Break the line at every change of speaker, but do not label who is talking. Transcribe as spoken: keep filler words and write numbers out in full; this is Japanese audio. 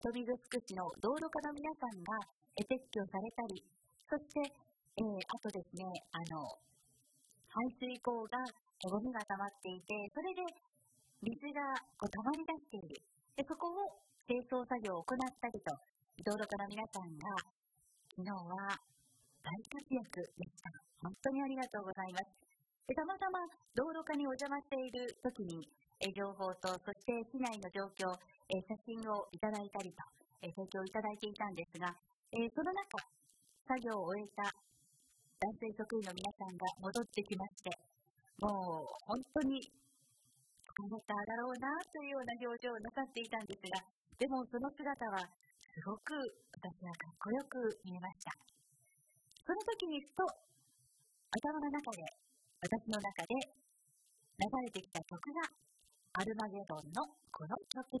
豊見城市の道路課の皆さんがえ撤去されたり、そして、えー、あとですね、あの排水溝がゴミが溜まっていて、それで水がこう溜まり出している。で、そこを清掃作業を行ったりと、道路課の皆さんが昨日は大活躍でした。本当にありがとうございます。で、たまたま道路課にお邪魔している時に、え情報と、そして市内の状況、え写真をいただいたりと、え提供いただいていたんですが、えその中、作業を終えた男性職員の皆さんが戻ってきまして、もう本当に疲れただろうなというような表情をなさっていたんですが、でもその姿はすごく私はかっこよく見えました。その時にふと頭の中で、私の中で流れてきた曲がアルマゲドンのこの曲で